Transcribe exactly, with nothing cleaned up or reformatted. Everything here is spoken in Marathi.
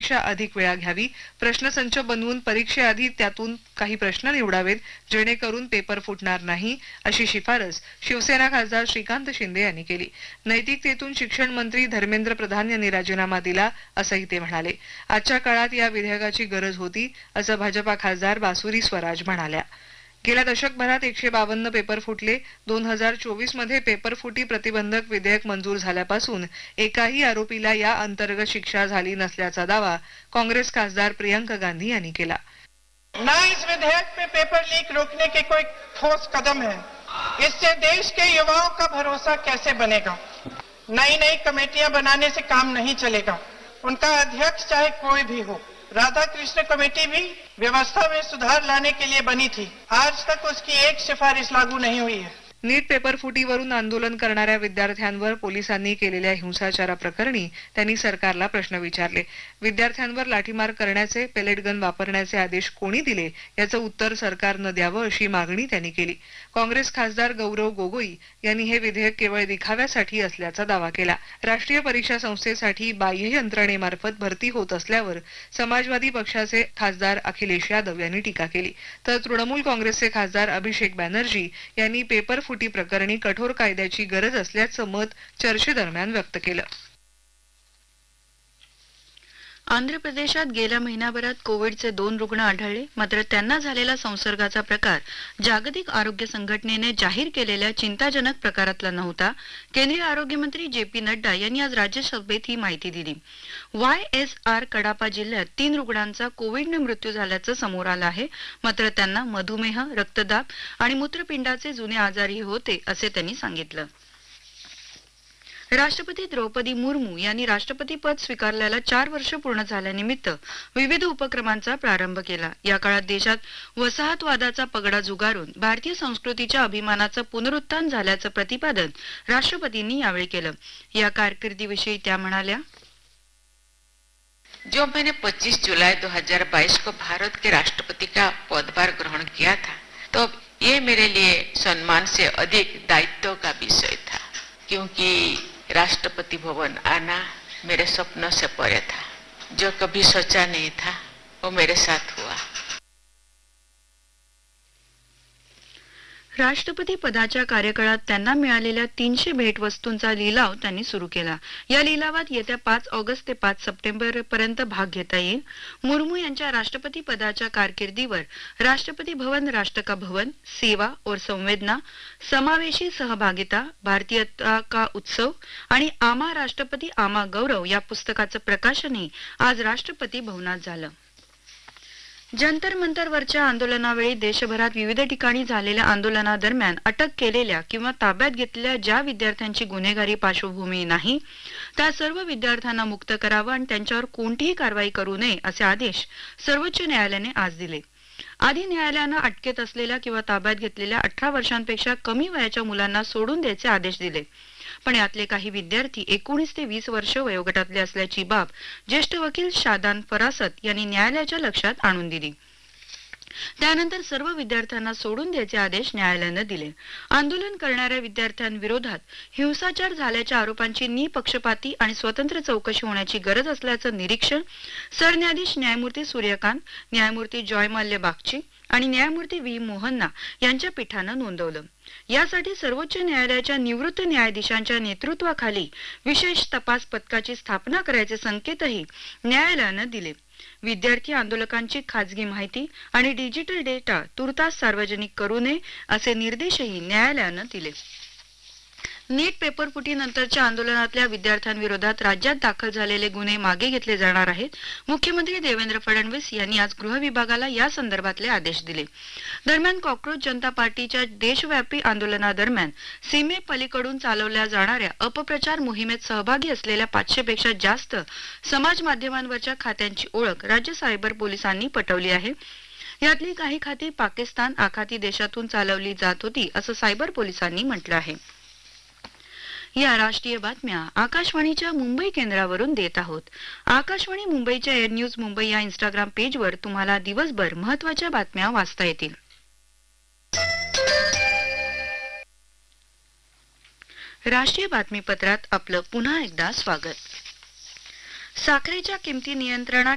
परीक्षा अधिक वेळा घ्यावी, प्रश्नसंच बनवून परीक्षेआधी त्यातून काही प्रश्न निवडावेत जेणेकरून पेपर फुटणार नाही, अशी शिफारस शिवसेना खासदार श्रीकांत शिंदे यांनी केली. नैतिकतेतून शिक्षण मंत्री धर्मेंद्र प्रधान यांनी राजीनामा दिला असंही ते म्हणाले. आजच्या काळात या विधेयकाची गरज होती असं भाजपा खासदार बासुरी स्वराज म्हणाल्या. गेल्या दशकभरात एकशे बावन्न पेपर फुटले. दोन हजार चोवीस मध्ये पेपर फुटी प्रतिबंधक विधेयक मंजूर झाल्यापासून एकाही आरोपीला या अंतर्गत शिक्षा झाली नसल्याचा दावा काँग्रेस खासदार प्रियंका गांधी यांनी केला. ना इस विधेयक में पेपर लीक रोकने के कोई ठोस कदम है. इससे देश के युवाओं का भरोसा कैसे बनेगा? नई नई कमेटियां बनाने से काम नहीं चलेगा. उनका अध्यक्ष चाहे कोई भी हो. राधा कृष्ण कमेटी भी व्यवस्था में सुधार लाने के लिए बनी थी. आज तक उसकी एक सिफारिश लागू नहीं हुई है. नीट पेपर फुटीवरून आंदोलन करणाऱ्या विद्यार्थ्यांवर पोलिसांनी केलेल्या हिंसाचाराप्रकरणी त्यांनी सरकारला प्रश्न विचारले. विद्यार्थ्यांवर लाठीमार करण्याचे, पेलेट गन वापरण्याचे आदेश कोणी दिले याचं उत्तर सरकारनं द्यावं अशी मागणी त्यांनी केली. काँग्रेस खासदार गौरव गोगोई यांनी हे विधेयक केवळ दिखाव्यासाठी असल्याचा दावा केला. राष्ट्रीय परीक्षा संस्थेसाठी बाह्य यंत्रणेमार्फत भरती होत असल्यावर समाजवादी पक्षाचे खासदार अखिलेश यादव यांनी टीका केली. तर तृणमूल काँग्रेसचे खासदार अभिषेक बॅनर्जी यांनी पेपर फुटी प्रकरणी कठोर कायद्याची गरज असल्याचं मत चर्चेदरम्यान व्यक्त केलं. आंध्र प्रदेशात गेल्या महिन्याभरात कोविडचे दोन रुग्ण आढळले. मात्र त्यांना झालेला संसर्गाचा प्रकार जागतिक आरोग्य संघटनेने जाहीर केलेल्या चिंताजनक प्रकारातला नव्हता. केंद्रीय आरोग्य मंत्री जे पी नड्डा यांनी आज राज्यसभेत ही माहिती दिली. वाय एस आर कडापा जिल्ह्यात तीन रुग्णांचा कोविडने मृत्यू झाल्याचं समोर आलं आहे. मात्र त्यांना मधुमेह, रक्तदाब आणि मूत्रपिंडाचे जुने आजारही होते असे त्यांनी सांगितलं. राष्ट्रपती द्रौपदी मुर्मू यांनी राष्ट्रपती पद स्वीकारल्याला चार वर्ष पूर्ण झाल्यानिमित्त विविध उपक्रमांचा प्रारंभ केला. या काळात देशात वसाहतवादाचा पगडा झुगारून भारतीय संस्कृतीच्या अभिमानाचं पुनरुत्थान झाल्याचं प्रतिपादन राष्ट्रपतींनी यावेळी केलं. या कारकिर्दीविषयी त्या म्हणाल्या, जो मैंने पच्चीस जुलाई दो हजार बाईस को भारत के राष्ट्रपति का पदभार ग्रहण किया था, तो ये मेरे लिए सम्मान से अधिक दायित्व का विषय था, क्योंकि राष्ट्रपति भवन आना मेरे सपनों से परे था. जो कभी सोचा नहीं था वो मेरे साथ हुआ. राष्ट्रपती पदाच्या कार्यकाळात त्यांना मिळालेल्या तीनशे भेटवस्तूंचा लिलाव त्यांनी सुरू केला. या लिलावात येत्या पाच ऑगस्ट ते पाच सप्टेंबर पर्यंत भाग घेता येईल. मुर्मू यांच्या राष्ट्रपती पदाच्या कारकिर्दीवर राष्ट्रपती भवन, राष्ट्र का भवन, सेवा और संवेदना, समावेशी सहभागिता, भारतीयता का उत्सव आणि आमा राष्ट्रपती आमा गौरव या पुस्तकाचं प्रकाशनही आज राष्ट्रपती भवनात झालं. जंतर मंतरवरच्या आंदोलनावेळी देशभरात विविध ठिकाणी झालेल्या आंदोलनादरम्यान अटक केलेल्या किंवा ताब्यात घेतलेल्या ज्या विद्यार्थ्यांची गुन्हेगारी पार्श्वभूमी नाही त्या सर्व विद्यार्थ्यांना मुक्त करावं आणि त्यांच्यावर कोणतीही कारवाई करू नये असे आदेश सर्वोच्च न्यायालयाने आज दिले. आधी न्यायालयानं अटकेत असलेल्या किंवा ताब्यात घेतलेल्या अठरा वर्षांपेक्षा कमी वयाच्या मुलांना सोडून द्यायचे आदेश दिले. पण यातले काही विद्यार्थी एकोणीस ते वीस वर्ष वयोगटातले असल्याची बाब ज्येष्ठ वकील शादान फरासत यांनी न्यायालयाच्या लक्षात आणून दिली. त्यानंतर सर्व विद्यार्थ्यांना सोडून द्यायचे आदेश न्यायालयानं दिले. आंदोलन करणाऱ्या विद्यार्थ्यांविरोधात हिंसाचार झाल्याच्या आरोपांची निपक्षपाती आणि स्वतंत्र चौकशी होण्याची गरज असल्याचं निरीक्षण सरन्यायाधीश न्यायमूर्ती सूर्यकांत, न्यायमूर्ती जॉयमाल्य बागची आणि न्यायमूर्ती व्ही मोहन्ना यांच्या पीठानं नोंदवलं. यासाठी सर्वोच्च न्यायालयाच्या निवृत्त न्यायाधीशांच्या नेतृत्वाखाली विशेष तपास पथकाची स्थापना करायचे संकेतही न्यायालयानं दिले. विद्यार्थी आंदोलकांची खाजगी माहिती आणि डिजिटल डेटा तुर्तास सार्वजनिक करू नये असे निर्देशही न्यायालयानं दिले. नीट पेपरफुटीनंतरच्या आंदोलनातल्या विद्यार्थ्यांविरोधात राज्यात दाखल झालेले गुन्हे मागे घेतले जाणार आहेत. मुख्यमंत्री देवेंद्र फडणवीस यांनी आज गृह विभागाला या संदर्भातले आदेश दिले. दरम्यान कॉक्रोच जनता पार्टीच्या देशव्यापी आंदोलनादरम्यान सीमेपलीकडून चालवल्या जाणाऱ्या अपप्रचार मोहिमेत सहभागी असलेल्या पाचशे पेक्षा जास्त समाज माध्यमांवरच्या खात्यांची ओळख राज्य सायबर पोलिसांनी पटवली आहे. यातली काही खाती पाकिस्तान आखाती देशातून चालवली जात होती असं सायबर पोलिसांनी म्हटलं आहे. या राष्ट्रीय बातम्या आकाशवाणीच्या मुंबई केंद्रावरून देत आहोत. आकाशवाणी मुंबईच्या एअर न्यूज मुंबई या इंस्टाग्राम पेजवर तुम्हाला दिवसभर महत्त्वाच्या बातम्या वाचता येतील. राष्ट्रीय बातमीपत्रात आपलं पुन्हा एकदा स्वागत. साखरेच्या किमती नियंत्रणात